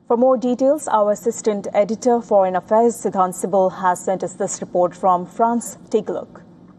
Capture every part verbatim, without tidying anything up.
For more details, our assistant editor, Foreign Affairs, Siddhant Sibal, has sent us this report from France. Take a look.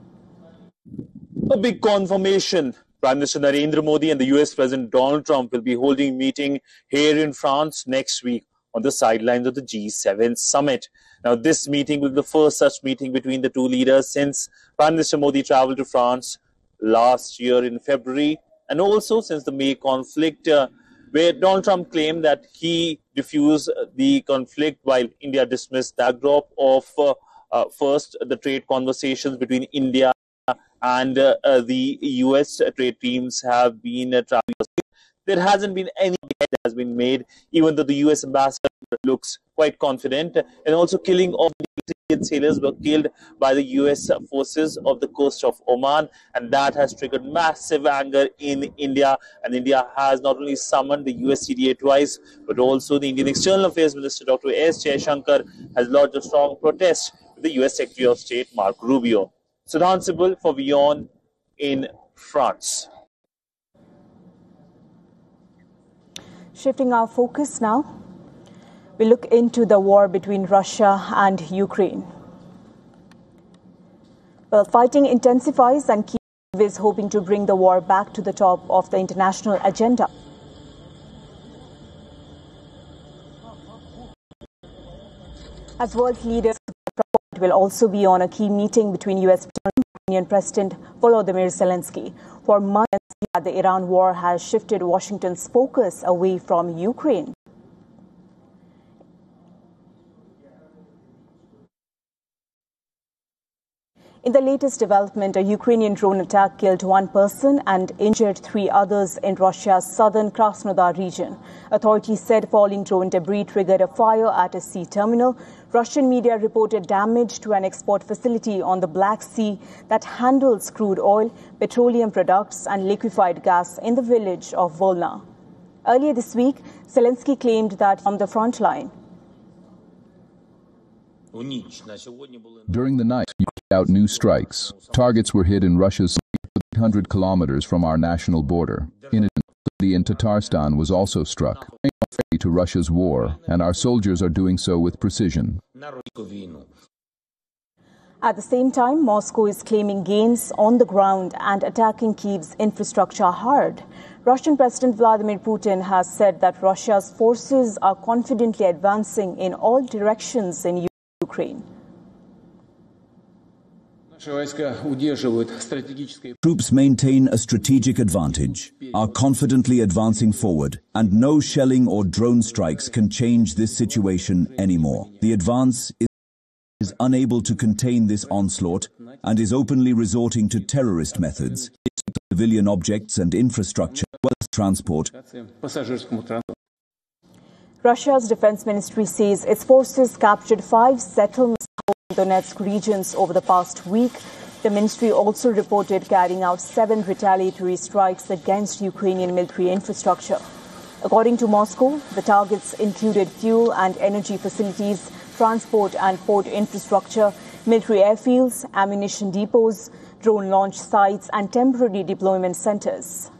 A big confirmation. Prime Minister Narendra Modi and the U S President Donald Trump will be holding a meeting here in France next week on the sidelines of the G seven summit. Now, this meeting will be the first such meeting between the two leaders since Prime Minister Modi traveled to France last year in February, and also since the May conflict, uh, where Donald Trump claimed that he diffused the conflict while India dismissed the backdrop of uh, uh, first the trade conversations between India and uh, uh, the U S trade teams have been uh, traveling. There hasn't been any that has been made, even though the U S ambassador looks quite confident. And also, killing of Indian sailors were killed by the U S forces of the coast of Oman, and that has triggered massive anger in India. And India has not only summoned the U S C D A twice, but also the Indian External Affairs Minister Doctor S. Jaishankar has lodged a strong protest with the U S Secretary of State Marco Rubio. Siddhant Sibal for WION in France. Shifting our focus now, we look into the war between Russia and Ukraine. Well, fighting intensifies and Kyiv is hoping to bring the war back to the top of the international agenda. As world leaders will also be on a key meeting between U S and Ukrainian President Volodymyr Zelensky. For months, the Iran war has shifted Washington's focus away from Ukraine. In the latest development, a Ukrainian drone attack killed one person and injured three others in Russia's southern Krasnodar region. Authorities said falling drone debris triggered a fire at a sea terminal. Russian media reported damage to an export facility on the Black Sea that handles crude oil, petroleum products and liquefied gas in the village of Volna. Earlier this week, Zelensky claimed that on the front line. During the night, we carried out new strikes. Targets were hit in Russia's eight hundred kilometers from our national border. In addition, the city in Tatarstan was also struck. We are ready to Russia's war, and our soldiers are doing so with precision. At the same time, Moscow is claiming gains on the ground and attacking Kyiv's infrastructure hard. Russian President Vladimir Putin has said that Russia's forces are confidently advancing in all directions in Ukraine. Troops maintain a strategic advantage, are confidently advancing forward, and no shelling or drone strikes can change this situation anymore. The advance is unable to contain this onslaught and is openly resorting to terrorist methods, civilian objects and infrastructure, as well as transport. Russia's defense ministry says its forces captured five settlements in Donetsk regions over the past week. The ministry also reported carrying out seven retaliatory strikes against Ukrainian military infrastructure. According to Moscow, the targets included fuel and energy facilities, transport and port infrastructure, military airfields, ammunition depots, drone launch sites and temporary deployment centers.